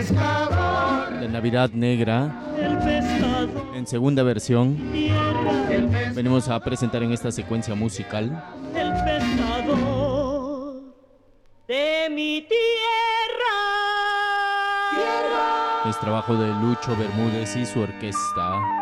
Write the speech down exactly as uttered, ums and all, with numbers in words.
La Navidad Negra, en segunda versión, venimos a presentar en esta secuencia musical El pescador de mi tierra. es trabajo de Lucho Bermúdez y su orquesta.